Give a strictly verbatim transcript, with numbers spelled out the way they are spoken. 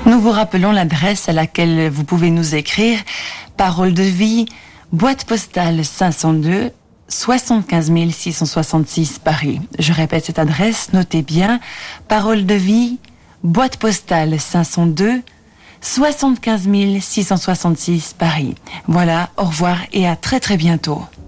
Nous vous rappelons l'adresse à laquelle vous pouvez nous écrire. Parole de vie, boîte postale cinq cent deux, soixante-quinze mille six cent soixante-six Paris. Je répète cette adresse, notez bien. Parole de vie, boîte postale cinq cent deux, soixante-quinze mille six cent soixante-six Paris. Voilà, au revoir et à très très bientôt.